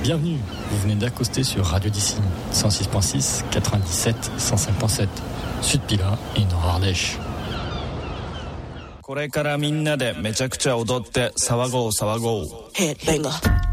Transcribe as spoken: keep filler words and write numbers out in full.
Bienvenue, vous venez d'accoster sur Radio d'ici, cent six virgule six, quatre-vingt-dix-sept, cent cinq virgule sept, Sud Pila et Nord Ardèche. これからみんなでめちゃくちゃ踊って騒ごう騒ごう。 ヘッベンが